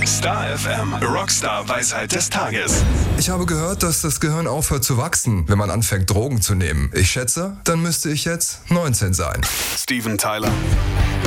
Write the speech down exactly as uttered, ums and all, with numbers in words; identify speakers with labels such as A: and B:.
A: Star F M, Rockstar Weisheit des Tages.
B: Ich habe gehört, dass das Gehirn aufhört zu wachsen, wenn man anfängt, Drogen zu nehmen. Ich schätze, dann müsste ich jetzt neunzehn sein.
A: Steven Tyler.